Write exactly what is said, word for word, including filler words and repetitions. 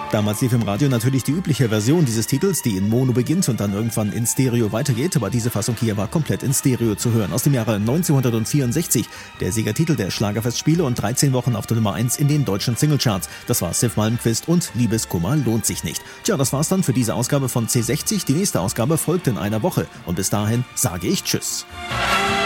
Damals lief im Radio natürlich die übliche Version dieses Titels, die in Mono beginnt und dann irgendwann in Stereo weitergeht, aber diese Fassung hier war komplett in Stereo zu hören. Aus dem Jahre neunzehnhundertvierundsechzig, der Siegertitel der Schlagerfestspiele und dreizehn Wochen auf der Nummer eins in den deutschen Singlecharts. Das war Siv Malmkvist und Liebeskummer lohnt sich nicht. Tja, das war's dann für diese Ausgabe von C sechzig. Die nächste Ausgabe folgt in einer Woche und bis dahin sage ich Tschüss.